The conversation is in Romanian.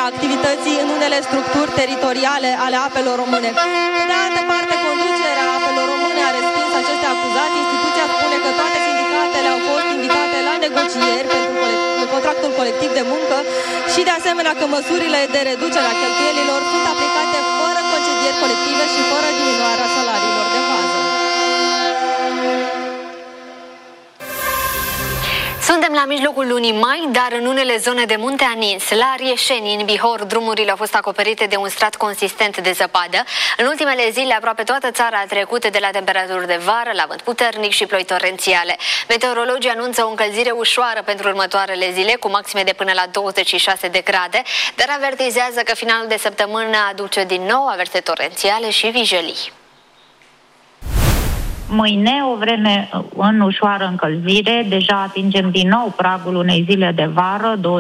deschiderea activității în unele structuri teritoriale ale apelor române. Pe de altă parte, conducerea apelor române a respins aceste acuzații. Instituția spune că toate sindicatele au fost invitate la negocieri pentru contractul colectiv de muncă și de asemenea că măsurile de reducere a cheltuielilor sunt aplicate fără concedieri colective și fără diminuarea salariilor de bază. Suntem la mijlocul lunii mai, dar în unele zone de munte a nins. La Rieșeni, în Bihor, drumurile au fost acoperite de un strat consistent de zăpadă. În ultimele zile, aproape toată țara a trecut de la temperaturi de vară la vânt puternic și ploi torențiale. Meteorologii anunță o încălzire ușoară pentru următoarele zile, cu maxime de până la 26 de grade, dar avertizează că finalul de săptămână aduce din nou averse torențiale și vijelii. Mâine o vreme în ușoară încălzire, deja atingem din nou pragul unei zile de vară,